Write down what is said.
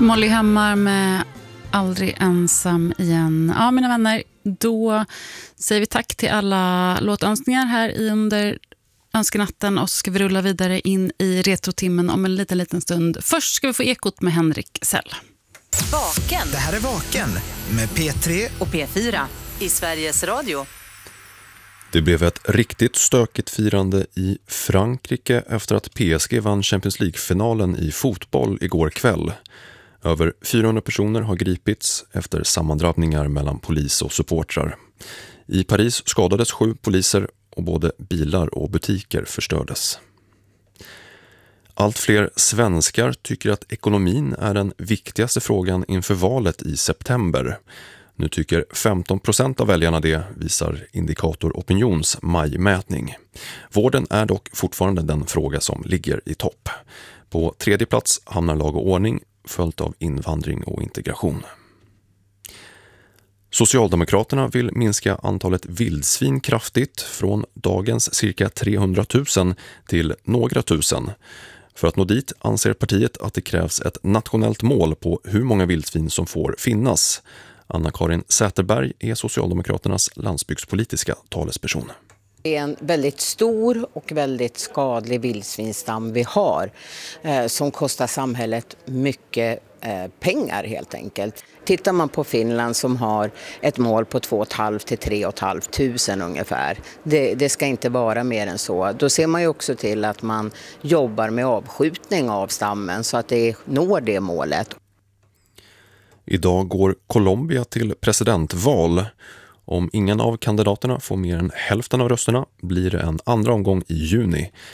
Molly Hammar med Aldrig ensam igen. Ja, mina vänner, då säger vi tack till alla låtönskningar här under önskenatten och så ska vi rulla vidare in i retrotimmen om en liten stund. Först ska vi få ekot med Henrik Sell. Vaken. Det här är Vaken med P3 och P4 i Sveriges Radio. Det blev ett riktigt stökigt firande i Frankrike efter att PSG vann Champions League-finalen i fotboll igår kväll. Över 400 personer har gripits efter sammandrabbningar mellan polis och supportrar. I Paris skadades 7 poliser och både bilar och butiker förstördes. Allt fler svenskar tycker att ekonomin är den viktigaste frågan inför valet i september. Nu tycker 15% av väljarna det, visar Indikator Opinions majmätning. Vården är dock fortfarande den fråga som ligger i topp. På tredje plats hamnar lag och ordning, följt av invandring och integration. Socialdemokraterna vill minska antalet vildsvin kraftigt från dagens cirka 300 000 till några tusen. För att nå dit anser partiet att det krävs ett nationellt mål på hur många vildsvin som får finnas. Anna-Karin Säterberg är Socialdemokraternas landsbygdspolitiska talesperson. Det är en väldigt stor och väldigt skadlig vildsvinstam vi har som kostar samhället mycket pengar helt enkelt. Tittar man på Finland som har ett mål på 2 500 till 3 500 ungefär. Det ska inte vara mer än så. Då ser man ju också till att man jobbar med avskjutning av stammen så att det når det målet. Idag går Colombia till presidentval. Om ingen av kandidaterna får mer än hälften av rösterna blir det en andra omgång i juni.